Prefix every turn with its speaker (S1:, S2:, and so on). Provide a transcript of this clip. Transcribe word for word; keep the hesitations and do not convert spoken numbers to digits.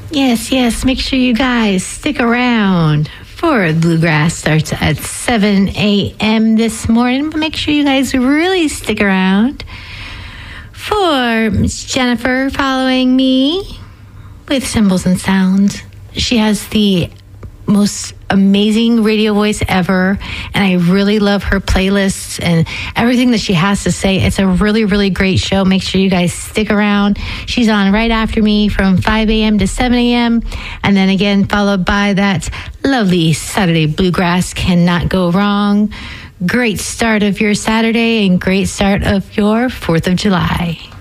S1: Yes, yes. Make sure you guys stick around for Bluegrass. Starts at seven a.m. this morning. But make sure you guys really stick around for Miss Jennifer following me with Symbols and Sounds. She has the most amazing radio voice ever, and I really love her playlists and everything that she has to say. It's a really, really great show. Make sure you guys stick around. She's on right after me from five a.m. to seven a.m. and then again followed by that lovely Saturday Bluegrass. Cannot go wrong. Great start of your Saturday and great start of your fourth of July.